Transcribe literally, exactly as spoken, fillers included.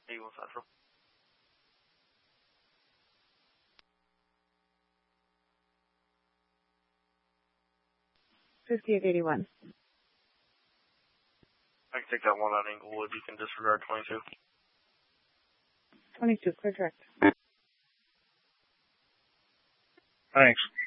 eighty-one Central. fifty-eight eighty-one. I can take that one out Inglewood. You can disregard twenty-two. twenty-two, clear direct. Thanks.